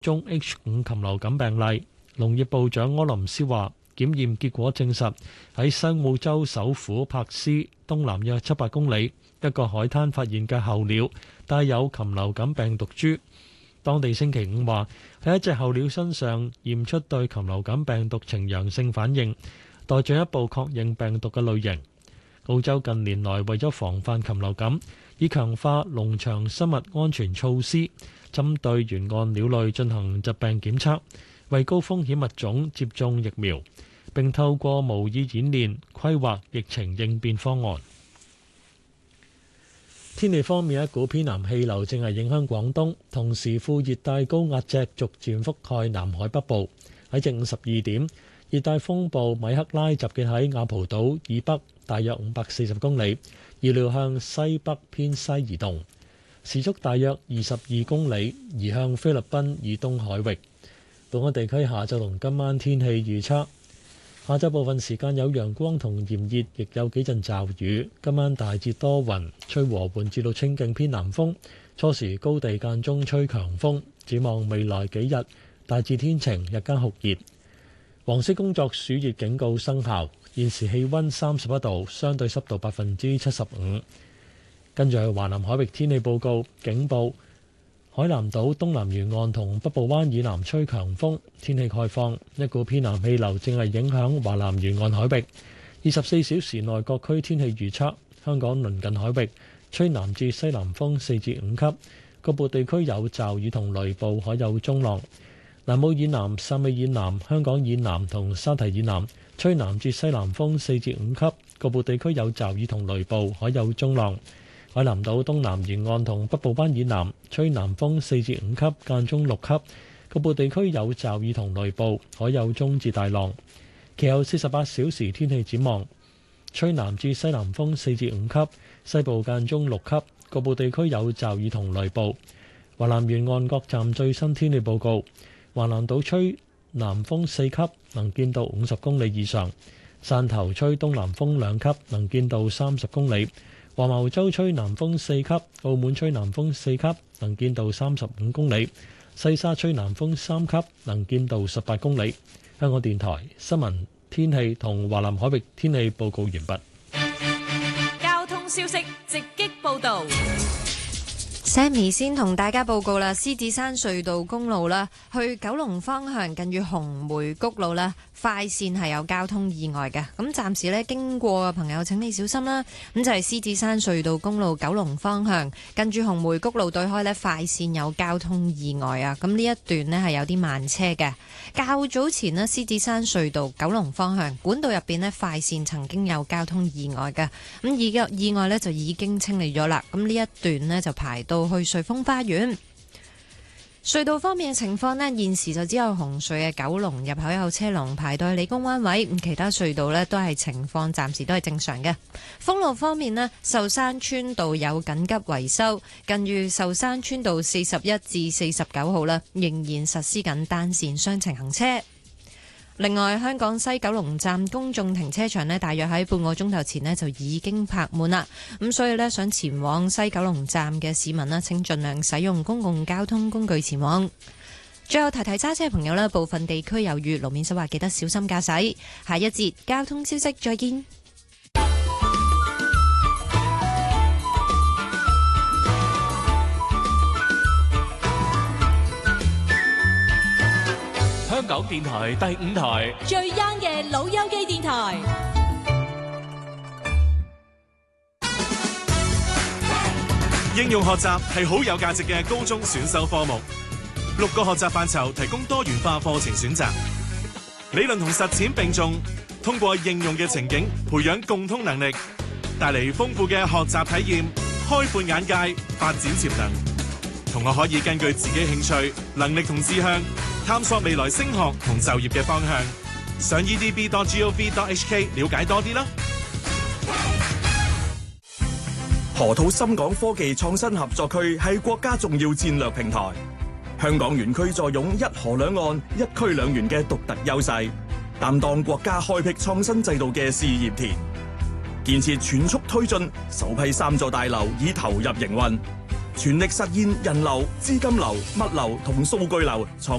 宗 H5 禽流感病例。農業部長柯林斯話，檢驗結果證實喺西澳洲首府珀斯東南約700公里一個海灘發現嘅候鳥帶有禽流感病毒株。當地星期五話喺一隻候鳥身上驗出對禽流感病毒呈陽性反應，待進一步確認病毒嘅類型。澳洲近年來為咗防範禽流感，以強化農場生物安全措施，針對沿岸鳥類進行疾病檢測，為高風險物種接種疫苗，並透過模擬演練規劃疫情應變方案。天氣方面，一股偏南氣流正係影響廣東，同時副熱帶高壓脊逐漸覆蓋南海北部。喺正午12點，熱帶風暴米克拉集結喺亞蒲島以北大約540公里，預料向西北偏西移動，時速大約22公里，移向菲律賓以東海域。本港地區下晝同今晚天氣預測：下晝部分時間有陽光同炎熱，亦有幾陣驟雨。今晚大致多雲，吹和緩至到清勁偏南風，初時高地間中吹強風。展望未來幾日，大致天晴，日間酷熱。黃色工作暑熱警告生效。現時氣溫31度，相對濕度75%。跟住係華南海域天氣報告，警報。海南島東南沿岸同北部灣以南吹強風，天氣概況，一股偏南氣流正係影響華南沿岸海域。24小時內各區天氣預測：香港鄰近海域吹南至西南風4至5級，局部地區有驟雨同雷暴，海有中浪。南澳以南、汕尾以南、香港以南同沙堤以南吹南至西南風4至5級，局部地區有驟雨同雷暴，海有中浪。海南島東南沿岸同北部灣以南吹南風4至5級，間中6級，局部地區有驟雨同雷暴，海有中至大浪。其後48小時天氣展望，吹南至西南風4至5級，西部間中6級，局部地區有驟雨同雷暴。華南沿岸各站最新天氣報告：華南島吹南風4級，能見度50公里以上；汕頭吹東南風2級，能見度30公里。黃茅洲吹南風4級，澳門吹南風4級，能見度35公里；西沙吹南風3級，能見度18公里。香港電台新聞天氣同華南海域天氣報告完畢。 交通消息直擊報道。 Sammy 先同大家報告啦，獅子山隧道公路啦，去九龍方向近住紅梅谷路啦，快線係有交通意外嘅，咁暫時呢，經過嘅朋友請你小心啦。咁就係獅子山隧道公路九龍方向近住紅梅谷路對開呢，快線有交通意外啊，咁呢一段呢，係有啲慢車嘅。較早前呢，獅子山隧道九龍方向管道入邊呢，快線曾經有交通意外嘅，咁而家意外呢，就已經清理咗啦，咁呢一段呢，就排到去瑞豐花園。隧道方面嘅情況呢，現時就只有紅隧嘅九龍入口有車龍排到去理工灣位，咁其他隧道呢都係情況暫時都係正常嘅。封路方面呢，壽山村道有緊急維修，近住壽山村道41至49號啦，仍然實施緊單線雙程行車。另外，香港西九龍站公眾停車場呢，大約喺半個鐘頭前呢就已經泊滿啦。咁所以呢，想前往西九龍站嘅市民呢，請盡量使用公共交通工具前往。最後提提揸車嘅朋友呢，部分地區有雨，路面濕滑，記得小心駕駛。下一節交通消息，再見。 香港電台第5台最 young 嘅老友記電台， 應用學習係好有價值嘅高中選修科目。6個學習範疇提供多元化課程選擇，理論同實踐並重，通過應用嘅情景培養共通能力，帶嚟豐富嘅學習體驗，開闊眼界，發展潛能。同學可以根據自己興趣、能力同志向，探索未來升學同就業嘅方向。上 edb.gov.hk 了解多啲啦。 河套深港科技創新合作區係國家重要戰略平台，香港園區坐擁一河兩岸、一區兩園嘅獨特優勢，擔當國家開闢創新制度嘅試驗田。建設全速推進，首批3座大樓已投入營運。 全力實現人流、資金流、物流同數據流